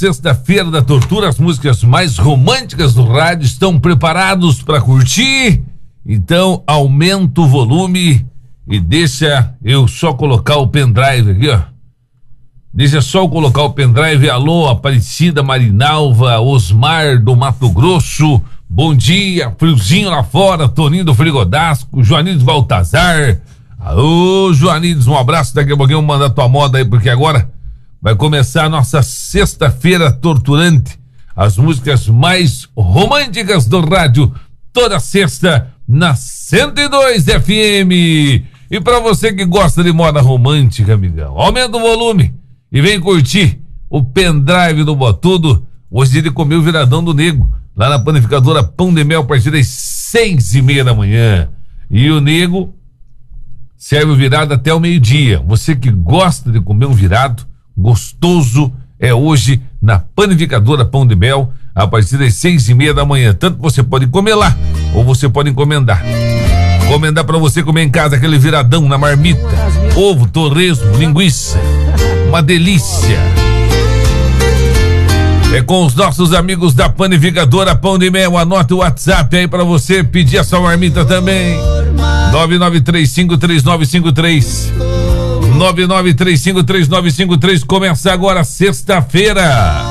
Sexta-feira da Tortura, as músicas mais românticas do rádio estão preparados para curtir? Então aumenta o volume e deixa eu só colocar o pendrive aqui, ó. Deixa só eu colocar o pendrive. Alô, Aparecida, Marinalva, Osmar do Mato Grosso, bom dia, friozinho lá fora, Toninho do Frigodasco, Joanides Baltazar. Ô, Joanides, um abraço, daqui a pouquinho eu vou mandar tua moda aí, porque agora vai começar a nossa sexta-feira torturante. As músicas mais românticas do rádio, toda sexta na 102 FM. E pra você que gosta de moda romântica, amigão, aumenta o volume e vem curtir o pendrive do Botudo. Hoje ele comeu o viradão do Nego, lá na panificadora Pão de Mel, a partir das 6:30 da manhã. E o Nego serve o virado até o meio-dia. Você que gosta de comer um virado gostoso, é hoje na panificadora Pão de Mel, a partir das 6:30 da manhã. Tanto você pode comer lá, ou você pode encomendar. Encomendar pra você comer em casa aquele viradão na marmita, ovo, torresmo, linguiça, uma delícia. É com os nossos amigos da panificadora Pão de Mel. Anote o WhatsApp aí pra você pedir a sua marmita também. 99353953. 99353953. Começa agora sexta-feira.